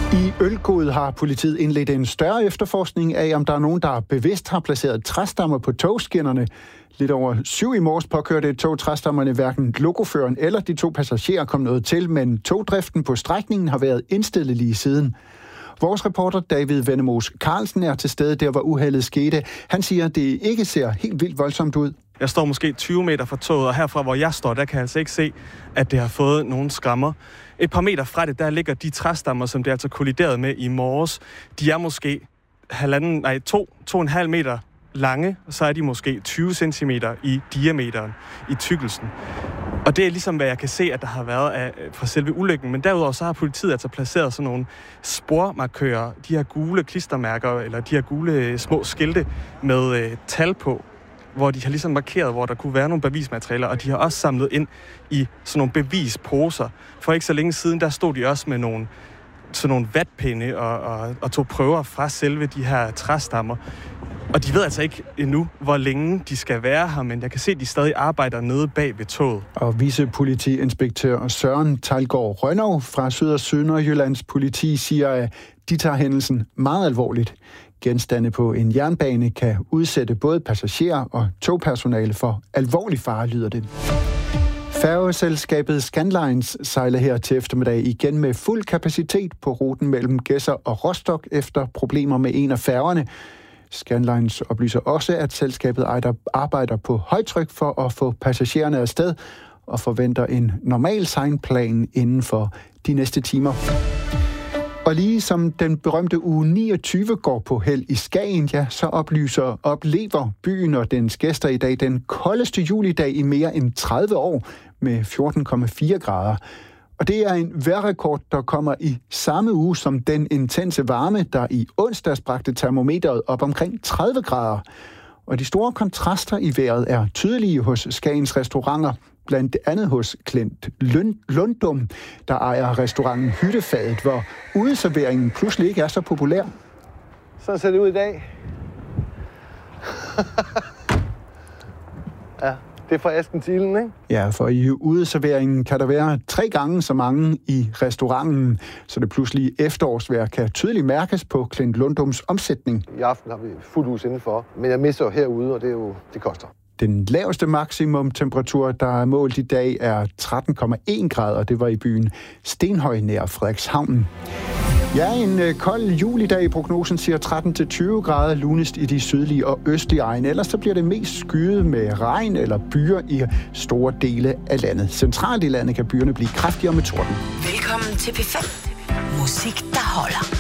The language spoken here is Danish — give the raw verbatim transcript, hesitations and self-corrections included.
I Ølgod har politiet indledt en større efterforskning af, om der er nogen, der bevidst har placeret træstammer på togskinnerne. Lidt over syv i morges påkørte et tog træstammerne. Hverken lokoføreren eller de to passagerer kom noget til, men togdriften på strækningen har været indstillet lige siden. Vores reporter David Vennemos Carlsen er til stede der, hvor uheldet skete. Han siger, at det ikke ser helt vildt voldsomt ud. Jeg står måske tyve meter fra toget, og herfra, hvor jeg står, der kan jeg altså ikke se, at det har fået nogen skrammer. Et par meter fra det, der ligger de træstammer, som det altså kolliderede med i morges. De er måske halvanden, nej, to, to og en halv meter lange, og så er de måske tyve centimeter i diameteren, i tykkelsen. Og det er ligesom, hvad jeg kan se, at der har været af, fra selve ulykken. Men derudover så har politiet altså placeret sådan nogle spormarkører, de her gule klistermærker, eller de her gule små skilte med øh, tal på, hvor de har ligesom markeret, hvor der kunne være nogle bevismaterialer, og de har også samlet ind i sådan nogle bevisposer. For ikke så længe siden, der stod de også med nogle, sådan nogle vatpinde og, og, og tog prøver fra selve de her træstammer. Og de ved altså ikke endnu, hvor længe de skal være her, men jeg kan se, at de stadig arbejder nede bag ved toget. Og vicepolitiinspektør Søren Teilgaard Rønnow fra Syd- og Sønderjyllands politi siger, at de tager hændelsen meget alvorligt. Genstande på en jernbane kan udsætte både passagerer og togpersonale for alvorlig fare, lyder det. Færgeselskabet Scandlines sejler her til eftermiddag igen med fuld kapacitet på ruten mellem Gedser og Rostock efter problemer med en af færgerne. Scandlines oplyser også, at selskabet arbejder på højtryk for at få passagererne afsted og forventer en normal sejlplan inden for de næste timer. Og lige som den berømte uge niogtyve går på held i Skagen, ja, så oplyser oplever byen og dens gæster i dag den koldeste julidag i mere end tredive år med fjorten komma fire grader. Og det er en vejrrekord, der kommer i samme uge som den intense varme, der i onsdags bragte termometeret op omkring tredive grader. Og de store kontraster i vejret er tydelige hos Skagens restauranter, blandt andet hos Klint Lundum, der ejer restauranten Hyttefadet, hvor udeserveringen pludselig ikke er så populær. Sådan ser det ud i dag. Ja, det er fra Askentilen, ikke? Ja, for i udeserveringen kan der være tre gange så mange i restauranten, så det pludselige efterårsvejr kan tydeligt mærkes på Klint Lundums omsætning. I aften har vi fuld hus indenfor, men jeg misser jo herude, og det, er jo, det koster. Den laveste maksimumtemperatur, der er målt i dag, er tretten komma en grader. Det var i byen Stenhøj nær Frederikshavn. Ja, en øh, kold julidag i prognosen siger tretten til tyve grader, lunest i de sydlige og østlige egne. Ellers så bliver det mest skyet med regn eller byer i store dele af landet. Centralt i landet kan byerne blive kraftigere med torden. Velkommen til P fem. Musik, der holder.